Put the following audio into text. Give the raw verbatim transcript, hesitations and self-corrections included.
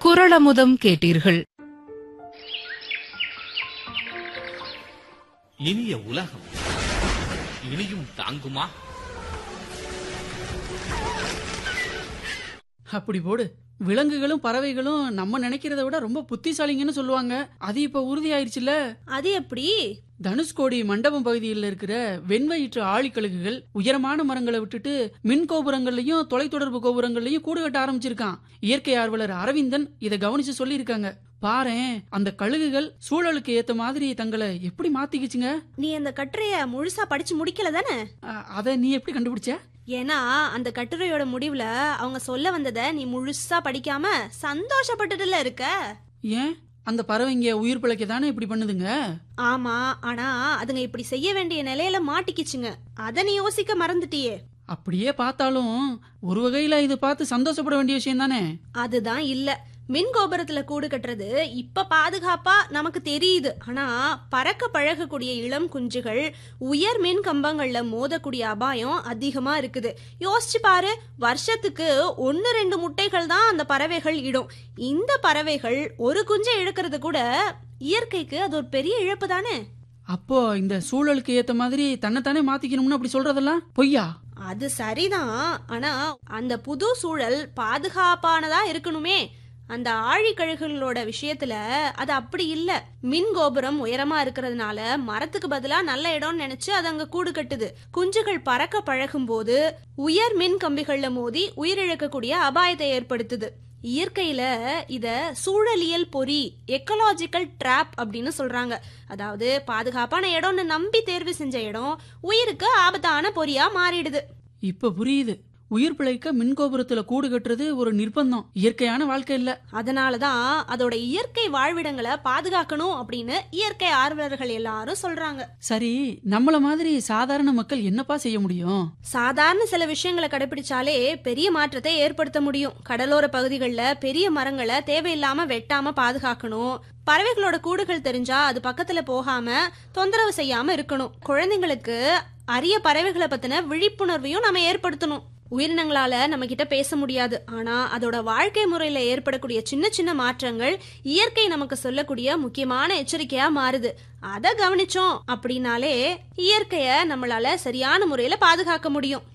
குறளமுதம் கேட்டீர்கள். இனிய உலகம் இனியும் தாங்குமா? அப்படி போடு. விலங்குகளும் பறவைகளும் நம்ம நினைக்கிறத விட ரொம்ப புத்திசாலிங்கன்னு சொல்லுவாங்க. அது இப்ப உறுதி ஆயிடுச்சுல. அது எப்படி? தனுஷ்கோடி மண்டபம் பகுதியில் இருக்கிற வெண்வயிற்று ஆழிக்கழுகுகள் உயரமான மரங்களை விட்டுட்டு மின் கோபுரங்கள்லயும் தொலைத்தொடர்பு கோபுரங்கள்லயும் கூடு கட்ட ஆரம்பிச்சிருக்கான். இயற்கை ஆர்வலர் அரவிந்தன் இதை கவனிச்சு சொல்லி இருக்காங்க. பாரேன், அந்த கழுகுகள் சூழலுக்கு ஏத்த மாதிரி தங்களை எப்படி மாத்திக்கிச்சுங்க. நீ அந்த கட்டுரைய முழுசா படிச்சு முடிக்கல தானே? அத நீ எப்படி கண்டுபிடிச்ச? ஏன்னா அந்த கட்டுரையோட முடிவுல அவங்க சொல்ல வந்தத நீ முழுசா படிக்காம சந்தோஷப்பட்டுட்டுல இருக்க. ஏன்? அந்த பறவைங்க உயிர் பிழைக்க தானே இப்படி பண்ணுதுங்க. ஆமா, ஆனா அதுங்க இப்படி செய்ய வேண்டிய நிலையில மாட்டிக்கிச்சுங்க. அத நீ யோசிக்க மறந்துட்டியே. அப்படியே பார்த்தாலும் ஒரு வகையில இது பார்த்து சந்தோஷப்பட வேண்டிய விஷயம் தானே. அதுதான் இல்ல. மின் கோபுரத்துல கூடு கட்டுறது இப்ப பாதுகாப்பா நமக்கு தெரியுது. ஆனா பறக்க பழகக்கூடிய இளம் குஞ்சுகள் உயர் மின் கம்பங்கள்ல மோதக்கூடிய அபாயம் அதிகமா இருக்குது. யோசிச்சு பாரு, வருஷத்துக்கு ஒன்னு ரெண்டு முட்டைகள் தான் அந்த பறவைகள் இடும். இந்த பறவைகள் ஒரு குஞ்சை இழக்கிறது கூட இயற்கைக்கு அது ஒரு பெரிய இழப்பு தானே. அப்போ இந்த சூழலுக்கு ஏத்த மாதிரி தன்னைத்தானே மாத்திக்கணும்னு அப்படி சொல்றதெல்லாம் பொய்யா? அது சரிதான். ஆனா அந்த புது சூழல் பாதுகாப்பானதா இருக்கணுமே. அந்த ஆழிக்கழுகுகளோட விஷயத்துல அது அப்படி இல்ல. மின் கோபுரம் உயரமா இருக்கிறதுனால மரத்துக்கு பதிலா நல்ல இடம்னு நினைச்சு அது அங்க கூடு கட்டுது. குஞ்சுகள் பறக்க பழகும் போது உயர் மின் கம்பிகள்ல மோதி உயிரிழக்கக்கூடிய அபாயத்தை ஏற்படுத்துது. இயற்கையில இத சூழலியல் பொறி, எக்கலாஜிக்கல் டிராப் அப்படின்னு சொல்றாங்க. அதாவது பாதுகாப்பான இடம்னு நம்பி தேர்வு செஞ்ச இடம் உயிருக்கு ஆபத்தான பொறியா மாறிடுது. இப்ப புரியுது. உயிர் பிழைக்க மின்கோபுரத்துல கூடு கட்டுறது ஒரு நிர்பந்தம், இயற்கையான வாழ்க்கை இல்ல. அதனாலதான் அதோட இயற்கை வாழ்விடங்களை பாதுகாக்கணும் அப்படின்னு இயற்கை ஆர்வலர்கள் எல்லாரும் சொல்றாங்க. சரி, நம்மள மாதிரி சாதாரண மக்கள் என்னப்பா செய்ய முடியும்? சாதாரண சில விஷயங்களை கடைபிடிச்சாலே பெரிய மாற்றத்தை ஏற்படுத்த முடியும். கடலோர பகுதிகளில் பெரிய மரங்களை தேவையில்லாம வெட்டாம பாதுகாக்கணும். பறவைகளோட கூடுகள் தெரிஞ்சா அது பக்கத்துல போகாம தொந்தரவு செய்யாம இருக்கணும். குழந்தைங்களுக்கு அரிய பறவைகளை பத்தின விழிப்புணர்வையும் நம்ம ஏற்படுத்தணும். உயிரினங்களால நம்ம கிட்ட பேச முடியாது, ஆனா அதோட வாழ்க்கை முறையில ஏற்படக்கூடிய சின்ன சின்ன மாற்றங்கள் இயற்கை நமக்கு சொல்லக்கூடிய முக்கியமான எச்சரிக்கையா மாறுது. அத கவனிச்சோம் அப்படின்னாலே இயற்கைய நம்மளால சரியான முறையில பாதுகாக்க முடியும்.